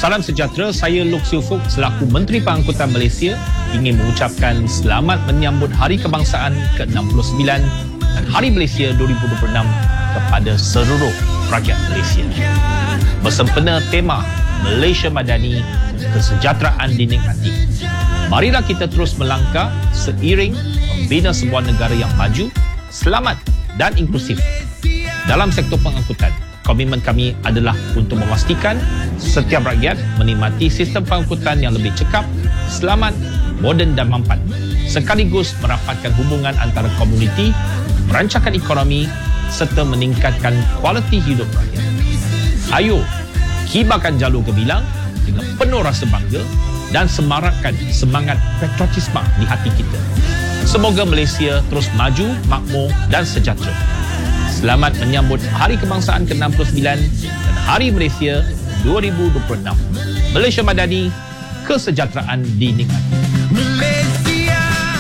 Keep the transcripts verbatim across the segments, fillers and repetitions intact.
Salam sejahtera, saya Lok Siu Fuk selaku Menteri Pengangkutan Malaysia ingin mengucapkan selamat menyambut Hari Kebangsaan ke enam puluh sembilan dan Hari Malaysia dua ribu dua puluh enam kepada seluruh rakyat Malaysia. Bersempena tema Malaysia Madani, kesejahteraan dinikmati. Marilah kita terus melangkah seiring membina sebuah negara yang maju, selamat dan inklusif. Dalam sektor pengangkutan, komitmen kami adalah untuk memastikan setiap rakyat menikmati sistem pengangkutan yang lebih cekap, selamat, moden dan mampan, sekaligus merapatkan hubungan antara komuniti, merancangkan ekonomi serta meningkatkan kualiti hidup rakyat. Ayo, kibarkan jalur Gembilang dengan penuh rasa bangga dan semarakkan semangat patriotisme di hati kita. Semoga Malaysia terus maju, makmur dan sejahtera. Selamat menyambut Hari Kebangsaan ke enam puluh sembilan dan Hari Malaysia dua ribu dua puluh enam. Malaysia Madani, kesejahteraan dinikmati. Malaysia,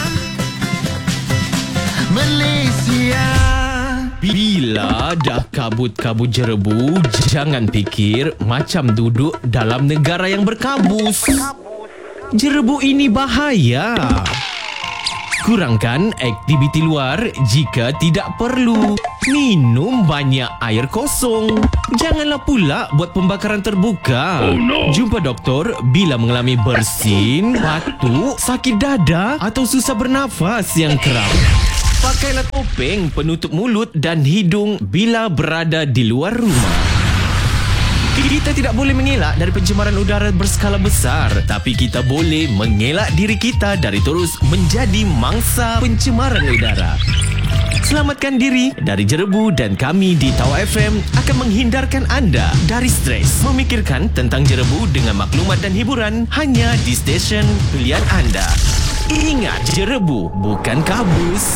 Malaysia. Bila dah kabut-kabut jerebu, jangan fikir macam duduk dalam negara yang berkabus. Jerebu ini bahaya. Kurangkan aktiviti luar jika tidak perlu. Minum banyak air kosong. Janganlah pula buat pembakaran terbuka. Oh, no. Jumpa doktor bila mengalami bersin, batuk, sakit dada atau susah bernafas yang kerap. Pakailah topeng penutup mulut dan hidung bila berada di luar rumah. Kita tidak boleh mengelak dari pencemaran udara berskala besar, tapi kita boleh mengelak diri kita dari terus menjadi mangsa pencemaran udara. Selamatkan diri dari jerebu dan kami di Tawa F M akan menghindarkan anda dari stres memikirkan tentang jerebu dengan maklumat dan hiburan hanya di stesen pilihan anda. Ingat, jerebu bukan kabus.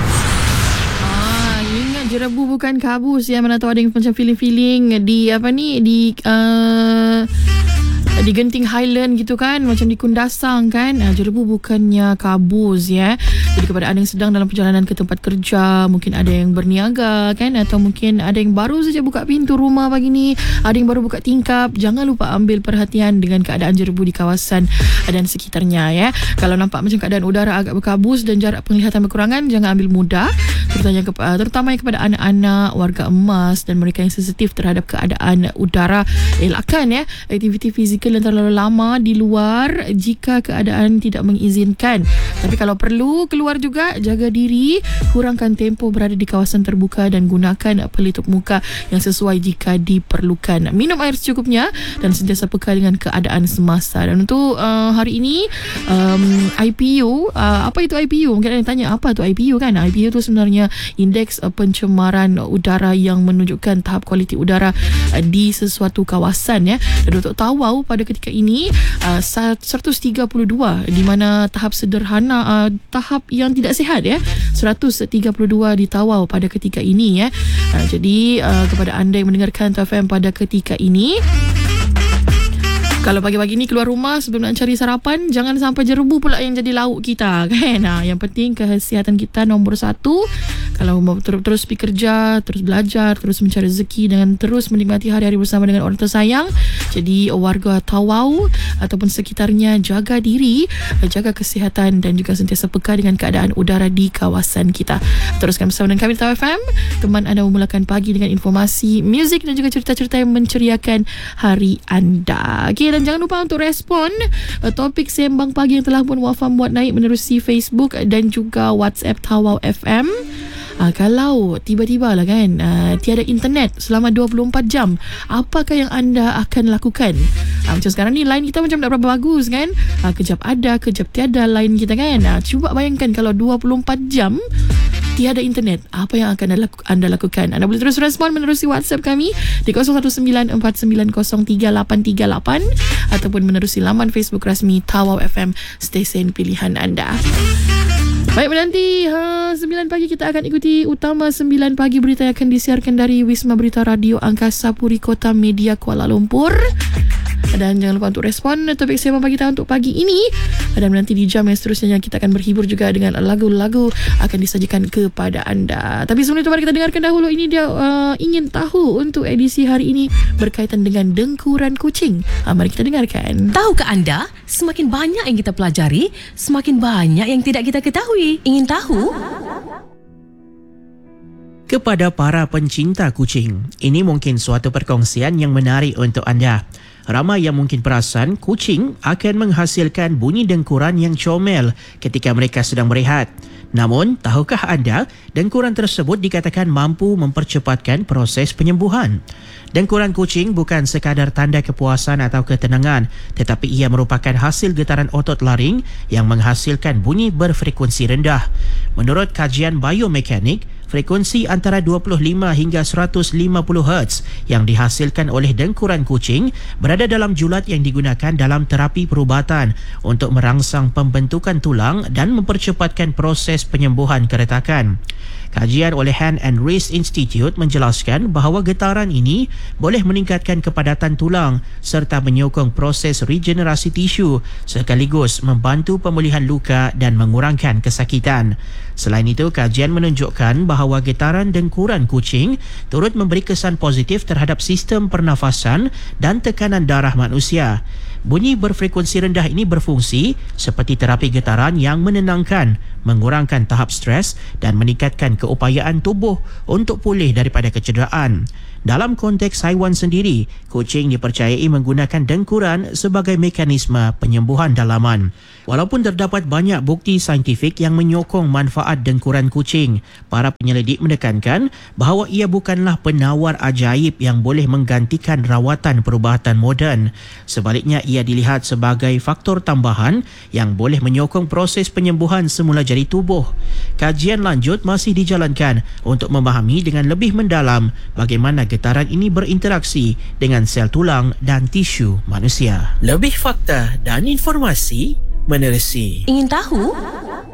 Jerebu bukan kabus ya. Mana tahu ada yang macam feeling-feeling di apa ni, di uh, di Genting Highland gitu kan, macam di Kundasang kan. uh, Jerebu bukannya kabus ya. Jadi kepada anda yang sedang dalam perjalanan ke tempat kerja, mungkin ada yang berniaga kan, atau mungkin ada yang baru saja buka pintu rumah pagi ni, ada yang baru buka tingkap, jangan lupa ambil perhatian dengan keadaan jerebu di kawasan dan sekitarnya ya. Kalau nampak macam keadaan udara agak berkabus dan jarak penglihatan berkurangan, jangan ambil mudah, terutama kepada, terutama kepada anak-anak, warga emas dan mereka yang sensitif terhadap keadaan udara. Elakkan ya aktiviti fizikal yang terlalu lama di luar jika keadaan tidak mengizinkan. Tapi kalau perlu keluar juga, jaga diri, kurangkan tempoh berada di kawasan terbuka dan gunakan pelitup muka yang sesuai jika diperlukan. Minum air secukupnya dan sentiasa peka dengan keadaan semasa. Dan untuk uh, hari ini um, I P U, uh, apa itu I P U? Mungkin ada yang tanya apa tu I P U kan? I P U tu sebenarnya indeks uh, pencemaran udara yang menunjukkan tahap kualiti udara uh, di sesuatu kawasan ya. Dan untuk Tawau pada ketika ini uh, seratus tiga puluh dua, di mana tahap sederhana, uh, tahap yang tidak sihat ya, seratus tiga puluh dua di Tawau pada ketika ini ya. Uh, jadi uh, kepada anda yang mendengarkan T F M pada ketika ini, kalau pagi-pagi ni keluar rumah sebelum nak cari sarapan, jangan sampai jerebu pula yang jadi lauk kita kan. Nah, yang penting kesihatan kita nombor satu. Kalau mau ter- terus pergi kerja, terus belajar, terus mencari rezeki dengan terus menikmati hari-hari bersama dengan orang tersayang. Jadi warga Tawau ataupun sekitarnya, jaga diri, jaga kesihatan dan juga sentiasa peka dengan keadaan udara di kawasan kita. Teruskan bersama dengan kami di Tawa F M, teman anda memulakan pagi dengan informasi, muzik dan juga cerita-cerita yang menceriakan hari anda. Okey, dan jangan lupa untuk respon uh, topik sembang pagi yang telah pun Wafa muat naik menerusi Facebook dan juga WhatsApp Tawau F M. Uh, kalau tiba-tiba lah kan uh, tiada internet selama dua puluh empat jam, apakah yang anda akan lakukan? Uh, macam sekarang ni line kita macam tak berapa bagus kan, uh, kejap ada, kejap tiada line kita kan. uh, Cuba bayangkan kalau dua puluh empat jam tiada internet, apa yang akan anda lakukan? Anda boleh terus respon menerusi WhatsApp kami di kosong satu sembilan empat sembilan kosong tiga lapan tiga lapan ataupun menerusi laman Facebook rasmi Tawau F M, stesen pilihan anda. Baik, menanti ha, sembilan pagi kita akan ikuti Utama sembilan Pagi, berita yang akan disiarkan dari Wisma Berita Radio Angkasa Puri Kota Media Kuala Lumpur. Dan jangan lupa untuk respon topik Sembang Pagi kita untuk pagi ini. Dan nanti di jam yang seterusnya kita akan berhibur juga dengan lagu-lagu akan disajikan kepada anda. Tapi sebelum itu mari kita dengarkan dahulu. Ini dia uh, ingin tahu untuk edisi hari ini berkaitan dengan dengkuran kucing. uh, Mari kita dengarkan. Tahukah anda, semakin banyak yang kita pelajari, semakin banyak yang tidak kita ketahui. Ingin tahu? Kepada para pencinta kucing, ini mungkin suatu perkongsian yang menarik untuk anda. Ramai yang mungkin perasan kucing akan menghasilkan bunyi dengkuran yang comel ketika mereka sedang berehat. Namun, tahukah anda, dengkuran tersebut dikatakan mampu mempercepatkan proses penyembuhan. Dengkuran kucing bukan sekadar tanda kepuasan atau ketenangan, tetapi ia merupakan hasil getaran otot laring yang menghasilkan bunyi berfrekuensi rendah. Menurut kajian biomekanik, frekuensi antara dua puluh lima hingga seratus lima puluh hertz yang dihasilkan oleh dengkuran kucing berada dalam julat yang digunakan dalam terapi perubatan untuk merangsang pembentukan tulang dan mempercepatkan proses penyembuhan keretakan. Kajian oleh Hand and Wrist Institute menjelaskan bahawa getaran ini boleh meningkatkan kepadatan tulang serta menyokong proses regenerasi tisu sekaligus membantu pemulihan luka dan mengurangkan kesakitan. Selain itu, kajian menunjukkan bahawa getaran dengkuran kucing turut memberi kesan positif terhadap sistem pernafasan dan tekanan darah manusia. Bunyi berfrekuensi rendah ini berfungsi seperti terapi getaran yang menenangkan, mengurangkan tahap stres dan meningkatkan keupayaan tubuh untuk pulih daripada kecederaan. Dalam konteks haiwan sendiri, kucing dipercayai menggunakan dengkuran sebagai mekanisme penyembuhan dalaman. Walaupun terdapat banyak bukti saintifik yang menyokong manfaat dengkuran kucing, para penyelidik menekankan bahawa ia bukanlah penawar ajaib yang boleh menggantikan rawatan perubatan moden. Sebaliknya, ia dilihat sebagai faktor tambahan yang boleh menyokong proses penyembuhan semula jari tubuh. Kajian lanjut masih dijalankan untuk memahami dengan lebih mendalam bagaimana getaran ini berinteraksi dengan sel tulang dan tisu manusia. Lebih fakta dan informasi menerusi. Ingin tahu?